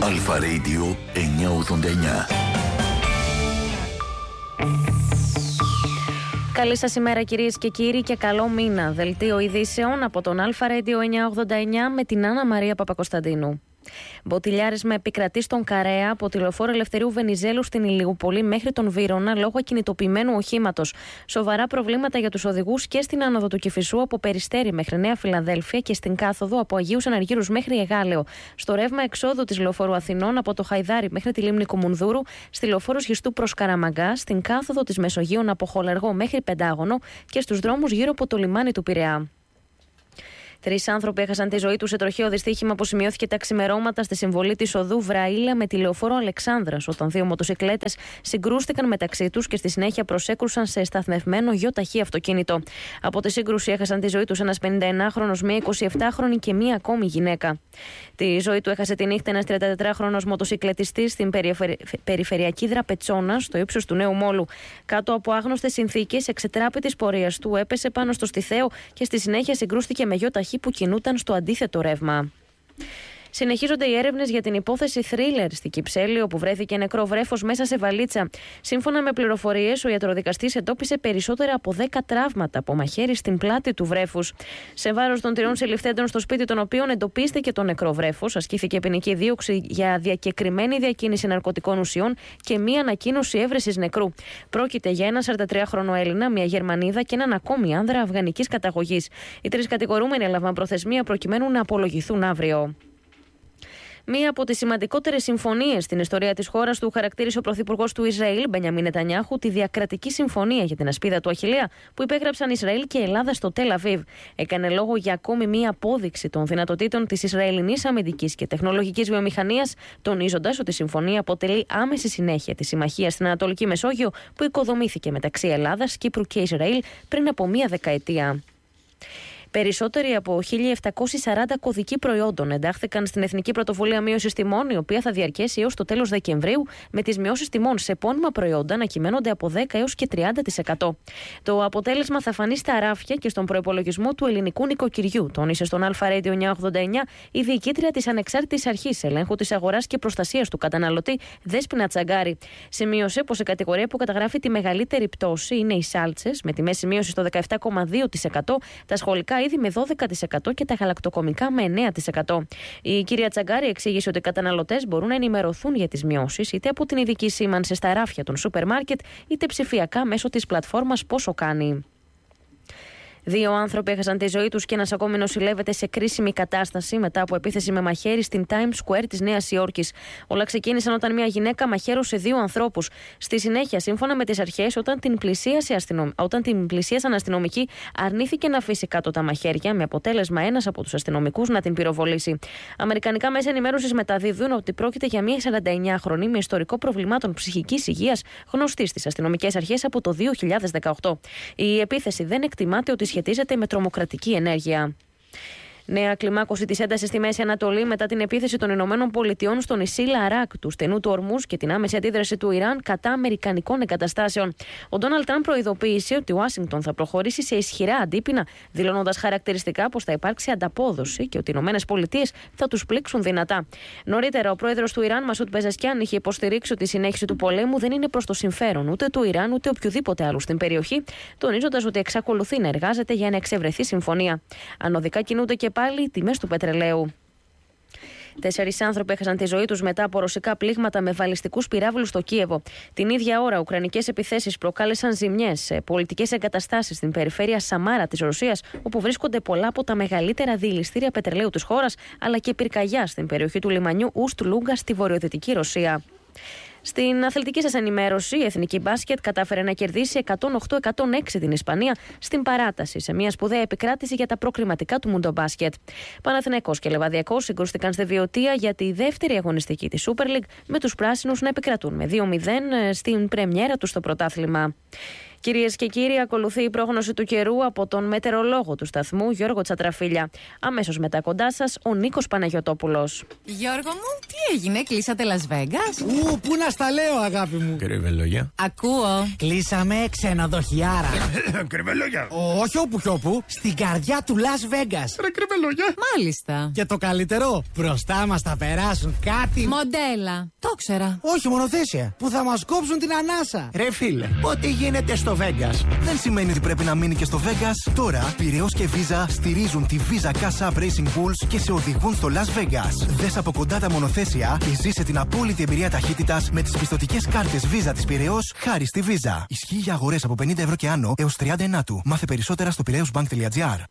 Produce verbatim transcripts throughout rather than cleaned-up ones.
Αλφα Radio εννιακόσια ογδόντα εννιά. Καλή σας ημέρα κυρίες και κύριοι και καλό μήνα. Δελτίο ειδήσεων από τον Αλφα Radio εννιακόσια ογδόντα εννιά με την Άννα Μαρία Παπακοσταντίνου. Μποτιλιάρισμα επικρατεί στον Καρέα από τη λεωφόρο Ελευθερίου Βενιζέλου στην Ηλιούπολη μέχρι τον Βύρωνα λόγω ακινητοποιημένου οχήματος. Σοβαρά προβλήματα για τους οδηγούς και στην άνοδο του Κηφισού από Περιστέρι μέχρι Νέα Φιλαδέλφια και στην κάθοδο από Αγίους Αναργύρους μέχρι Εγάλεο. Στο ρεύμα εξόδου της λεωφόρου Αθηνών από το Χαϊδάρι μέχρι τη λίμνη Κουμουνδούρου, στη λεωφόρο Σχιστού προς Καραμαγκά, στην κάθοδο της Μεσογείων από Χολεργό μέχρι Πεντάγωνο και στους δρόμους γύρω από το λιμάνι του Πειραιά. Τρεις άνθρωποι έχασαν τη ζωή τους σε τροχαίο δυστύχημα που σημειώθηκε τα ξημερώματα στη συμβολή της οδού Βραήλα με τη λεωφόρο Αλεξάνδρας, όταν δύο μοτοσικλέτες συγκρούστηκαν μεταξύ τους και στη συνέχεια προσέκρουσαν σε σταθμευμένο γιοταχή αυτοκίνητο. Από τη σύγκρουση έχασαν τη ζωή τους ένας πενηνταενάχρονος, μία εικοσιεπτάχρονη και μία ακόμη γυναίκα. Τη ζωή του έχασε τη νύχτα ένας τριαντατετράχρονος μοτοσικλετιστής στην περιφερει... περιφερειακή Δραπετσόνα, στο ύψος του Νέου Μόλου. Κάτω από άγνωστες συνθήκες, εξετράπη της πορείας του έπεσε πάνω στο στιθέο και στη συνέχεια συγκρούστηκε με γιοταχή που κινούταν στο αντίθετο ρεύμα. Συνεχίζονται οι έρευνες για την υπόθεση θρίλερ στη Κυψέλη, όπου βρέθηκε νεκρό βρέφος μέσα σε βαλίτσα. Σύμφωνα με πληροφορίες, ο ιατροδικαστής εντόπισε περισσότερα από δέκα τραύματα από μαχαίρι στην πλάτη του βρέφους. Σε βάρος των τριών συλληφθέντων στο σπίτι των οποίων εντοπίστηκε το νεκρό βρέφος, ασκήθηκε ποινική δίωξη για διακεκριμένη διακίνηση ναρκωτικών ουσιών και μία ανακοίνωση έβρεσης νεκρού. Πρόκειται για ένα σαραντατριάχρονο Έλληνα, μία Γερμανίδα και έναν ακόμη άνδρα αφγανικής καταγωγής. Οι τρεις κατηγορούμενοι έλαβαν προθεσμία προκειμένου να απολογηθούν αύριο. Μία από τις σημαντικότερες συμφωνίες στην ιστορία της χώρας του χαρακτήρισε ο πρωθυπουργός του Ισραήλ, Μπενιαμίν Νετανιάχου, τη διακρατική συμφωνία για την ασπίδα του Αχιλλέα που υπέγραψαν Ισραήλ και Ελλάδα στο Τελ Αβίβ. Έκανε λόγο για ακόμη μία απόδειξη των δυνατοτήτων της Ισραηλινής αμυντικής και τεχνολογικής βιομηχανίας, τονίζοντας ότι η συμφωνία αποτελεί άμεση συνέχεια της συμμαχίας στην Ανατολική Μεσόγειο που οικοδομήθηκε μεταξύ Ελλάδας, Κύπρου και Ισραήλ πριν από μία δεκαετία. Περισσότεροι από χίλια επτακόσιοι σαράντα κωδικοί προϊόντων εντάχθηκαν στην Εθνική Πρωτοβουλία Μείωσης Τιμών, η οποία θα διαρκέσει έως το τέλος Δεκεμβρίου, με τις μειώσεις τιμών σε επώνυμα προϊόντα να κυμαίνονται από δέκα έως και τριάντα τοις εκατό. Το αποτέλεσμα θα φανεί στα ράφια και στον προϋπολογισμό του ελληνικού νοικοκυριού, τόνισε στον Αλφα Radio εννιακόσια ογδόντα εννιά η διοικήτρια της Ανεξάρτητης Αρχής Ελέγχου της Αγοράς και Προστασίας του Καταναλωτή, Δέσποινα Τσαγκάρη. Σημείωσε πως η κατηγορία που καταγράφει τη μεγαλύτερη πτώση είναι οι σάλτσες, με τιμές σημείωση στο δεκαεπτά κόμμα δύο τοις εκατό, τα σχολικά είδη με δώδεκα τοις εκατό και τα γαλακτοκομικά με εννέα τοις εκατό. Η κυρία Τσαγκάρη εξήγησε ότι οι καταναλωτές μπορούν να ενημερωθούν για τις μειώσεις είτε από την ειδική σήμανση στα ράφια των σούπερ μάρκετ είτε ψηφιακά μέσω της πλατφόρμας Πόσο Κάνει. Δύο άνθρωποι έχασαν τη ζωή τους και ένας ακόμη νοσηλεύεται σε κρίσιμη κατάσταση μετά από επίθεση με μαχαίρι στην Times Square της Νέας Υόρκης. Όλα ξεκίνησαν όταν μια γυναίκα μαχαίρωσε δύο ανθρώπους. Στη συνέχεια, σύμφωνα με τις αρχές, όταν την, αστυνομ... όταν την πλησίασαν αστυνομικοί, αρνήθηκε να αφήσει κάτω τα μαχαίρια, με αποτέλεσμα ένας από τους αστυνομικούς να την πυροβολήσει. Αμερικανικά μέσα ενημέρωσης μεταδίδουν ότι πρόκειται για μια σαρανταεννιάχρονη με ιστορικό προβλημάτων ψυχικής υγείας, γνωστή στις αστυνομικές αρχές από το δύο χιλιάδες δεκαοκτώ. Η επίθεση δεν εκτιμάται ότι σχετίζεται με τρομοκρατική ενέργεια. Νέα κλιμάκωση της έντασης στη Μέση Ανατολή μετά την επίθεση των Ηνωμένων Πολιτειών στο νησί Λαράκ του στενού του Ορμούζ και την άμεση αντίδραση του Ιράν κατά αμερικανικών εγκαταστάσεων. Ο Ντόναλντ Τραμπ προειδοποίησε ότι η Ουάσιγκτον θα προχωρήσει σε ισχυρά αντίπεινα, δηλώνοντας χαρακτηριστικά πως θα υπάρξει ανταπόδοση και ότι οι Ηνωμένες Πολιτείες θα τους πλήξουν δυνατά. Νωρίτερα, ο πρόεδρος του Ιράν, Μασούτ Πεζεσκιάν, είχε υποστηρίξει ότι η συνέχιση του πολέμου δεν είναι προς το συμφέρον ούτε του Ιράν ούτε οποιοδήποτε άλλου στην περιοχή, τονίζοντας ότι εξακολουθεί να εργάζεται για να εξευρεθεί συμφωνία. Ανωδικά κινούνται και πάλι οι τιμές του πετρελαίου. Τέσσερις άνθρωποι έχασαν τη ζωή τους μετά από ρωσικά πλήγματα με βαλιστικούς πυράβλους στο Κίεβο. Την ίδια ώρα, ουκρανικές επιθέσεις προκάλεσαν ζημιές σε πολιτικές εγκαταστάσεις στην περιφέρεια Σαμάρα της Ρωσίας, όπου βρίσκονται πολλά από τα μεγαλύτερα διελιστήρια πετρελαίου της χώρας, αλλά και πυρκαγιά στην περιοχή του λιμανιού Ουστ-Λούγκα στη βορειοδυτική Ρωσία. Στην αθλητική σας ενημέρωση, η Εθνική Μπάσκετ κατάφερε να κερδίσει εκατόν οκτώ εκατόν έξι την Ισπανία στην παράταση, σε μια σπουδαία επικράτηση για τα προκριματικά του Μουντομπάσκετ. Παναθηναϊκός και Λεβαδιακός συγκρούστηκαν στη Βιωτία για τη δεύτερη αγωνιστική της Super League, με τους πράσινους να επικρατούν με δύο μηδέν στην πρεμιέρα του στο πρωτάθλημα. Κυρίες και κύριοι, ακολουθεί η πρόγνωση του καιρού από τον μετεωρολόγο του σταθμού Γιώργο Τσατραφίλια. Αμέσως μετά κοντά σας ο Νίκος Παναγιωτόπουλος. Γιώργο μου, τι έγινε, κλείσατε Las Vegas? Ου, πού να στα λέω, αγάπη μου. Κρυβελόγια. Ακούω. Κλείσαμε ξενοδοχιάρα. Κρυβελόγια. Όχι όπου κι όπου, στην καρδιά του Las Vegas. Ρε κρυβελόγια. Μάλιστα. Και το καλύτερο, μπροστά μας θα περάσουν κάτι. Μοντέλα. Το ξέρα. Όχι, μονοθέσια. Που θα μας κόψουν την ανάσα. Ρε φίλε, ό,τι γίνεται στο Vegas δεν σημαίνει ότι πρέπει να μείνει και στο Vegas. Τώρα, Πειραιώς και Visa στηρίζουν τη Visa Cash App Racing Bulls και σε οδηγούν στο Las Vegas. Δες από κοντά τα μονοθέσια και ζήσε την απόλυτη εμπειρία ταχύτητας με τις πιστωτικές κάρτες Visa της Πειραιώς χάρη στη Visa. Ισχύει για αγορές από πενήντα ευρώ και άνω έως τριάντα εννιά του. Μάθε περισσότερα στο πειραιώσμπανκ τελεία τζι άρ.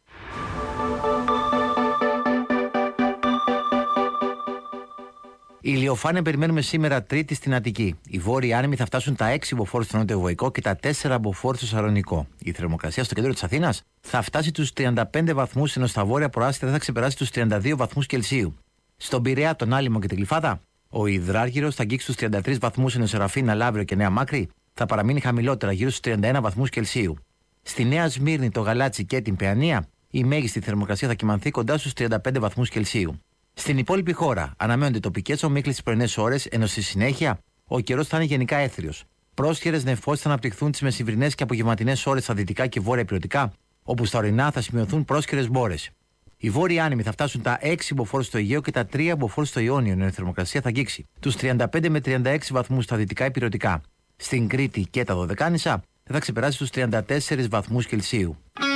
Η ηλιοφάνεια περιμένουμε σήμερα Τρίτη στην Αττική. Οι βόρειοι άνεμοι θα φτάσουν τα έξι μποφόρ στο νότιο Βοϊκό και τα τέσσερα μποφόρ στο Σαρονικό. Η θερμοκρασία στο κέντρο της Αθήνας θα φτάσει τους τριάντα πέντε βαθμούς, ενώ στα βόρεια προάστια δεν θα ξεπεράσει τους τριάντα δύο βαθμούς Κελσίου. Στον Πειραιά, τον Άλυμο και την Γλυφάδα, ο Υδράργυρος θα αγγίξει τους τριάντα τρεις βαθμούς, ενώ Σεραφίνα, Λαύριο και Νέα Μάκρη θα παραμείνει χαμηλότερα, γύρω στους τριάντα ένα βαθμούς Κελσίου. Στη Νέα Σμύρνη, το Γαλάτσι και την Παιανία, η μέγιστη θερμοκρασία θα κυμανθεί κοντά στους τριάντα πέντε βαθμούς Κελσίου. Στην υπόλοιπη χώρα αναμένονται τοπικές ομίχλες τις πρωινές ώρες, ενώ στη συνέχεια ο καιρός θα είναι γενικά έθριος. Πρόσχερες νεφώσεις θα αναπτυχθούν τις μεσημβρινές και απογευματινές ώρες στα δυτικά και βόρεια υπηρετικά, όπου στα ορεινά θα σημειωθούν πρόσχερες μπόρες. Οι βόρειοι άνεμοι θα φτάσουν τα έξι μποφόρ στο Αιγαίο και τα τρία μποφόρ στο Ιόνιο, ενώ η θερμοκρασία θα αγγίξει τους τριάντα πέντε με τριάντα έξι βαθμούς στα δυτικά υπηρετικά. Στην Κρήτη και τα Δωδεκάνησα δεν θα ξεπεράσει τους τριάντα τέσσερις βαθμούς Κελσίου.